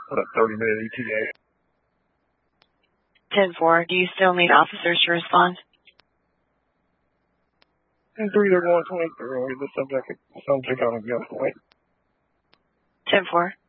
What a 30-minute ETA. 10-4, do you still need officers to respond? And 3, they're going 23. The subject on a gunpoint. 10-4.